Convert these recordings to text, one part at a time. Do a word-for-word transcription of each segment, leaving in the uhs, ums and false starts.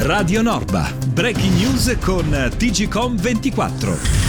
Radio Norba, breaking news con T G Com ventiquattro.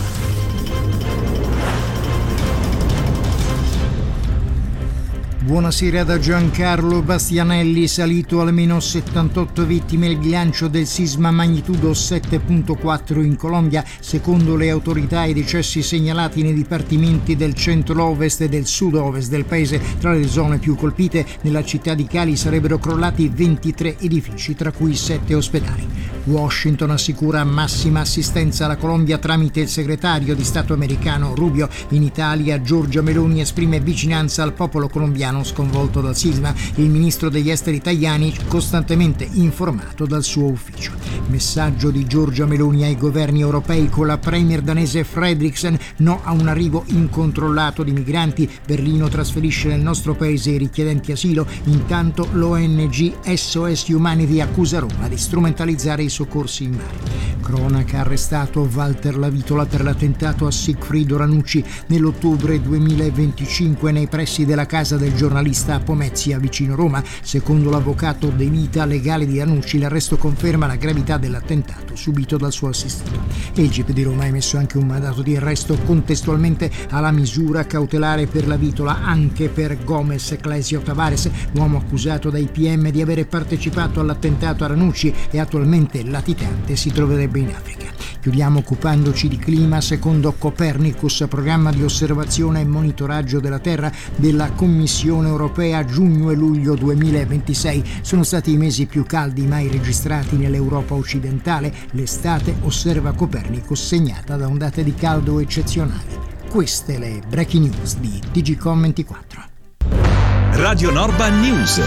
Buonasera da Giancarlo Bastianelli. Salito almeno settantotto vittime il bilancio del sisma magnitudo sette virgola quattro in Colombia. Secondo le autorità, i decessi segnalati nei dipartimenti del centro-ovest e del sud-ovest del paese. Tra le zone più colpite, nella città di Cali sarebbero crollati ventitré edifici, tra cui sette ospedali. Washington assicura massima assistenza alla Colombia tramite il segretario di Stato americano Rubio. In Italia, Giorgia Meloni esprime vicinanza al popolo colombiano sconvolto dal sisma. Il ministro degli esteri Tajani costantemente informato dal suo ufficio. Messaggio di Giorgia Meloni ai governi europei con la premier danese Frederiksen: no a un arrivo incontrollato di migranti. Berlino trasferisce nel nostro paese i richiedenti asilo. Intanto l'O N G S O S Humanity accusa Roma di strumentalizzare i soccorsi in mare. Cronaca: arrestato Walter Lavitola per l'attentato a Sigfrido Ranucci nell'ottobre duemilaventicinque nei pressi della casa del giornalista a Pomezia, vicino Roma. Secondo l'avvocato De Vita, legale di Ranucci, l'arresto conferma la gravità dell'attentato subito dal suo assistito. E il G P di Roma ha emesso anche un mandato di arresto contestualmente alla misura cautelare per Lavitola anche per Gomez Clesio Tavares, uomo accusato dai P M di avere partecipato all'attentato a Ranucci e attualmente latitante si troverebbe in Africa. Chiudiamo occupandoci di clima. Secondo Copernicus, programma di osservazione e monitoraggio della Terra della Commissione europea, giugno e luglio duemilaventisei sono stati i mesi più caldi mai registrati nell'Europa occidentale. L'estate, osserva Copernicus, segnata da ondate di caldo eccezionali. Queste le breaking news di T G Com ventiquattro. Radio Norba News.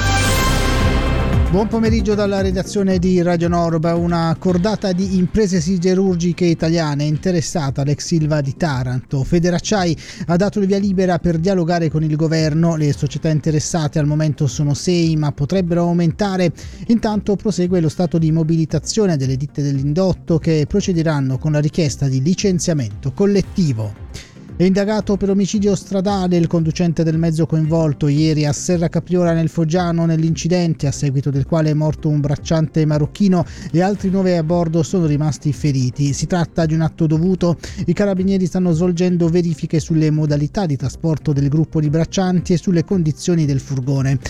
Buon pomeriggio dalla redazione di Radio Norba. Una cordata di imprese siderurgiche italiane interessata all'ex Ilva di Taranto. Federacciai ha dato il via libera per dialogare con il governo. Le società interessate al momento sono sei, ma potrebbero aumentare. Intanto prosegue lo stato di mobilitazione delle ditte dell'indotto, che procederanno con la richiesta di licenziamento collettivo. È indagato per omicidio stradale il conducente del mezzo coinvolto ieri a Serra Capriola nel Foggiano nell'incidente, a seguito del quale è morto un bracciante marocchino e altri nove a bordo sono rimasti feriti. Si tratta di un atto dovuto. I carabinieri stanno svolgendo verifiche sulle modalità di trasporto del gruppo di braccianti e sulle condizioni del furgone.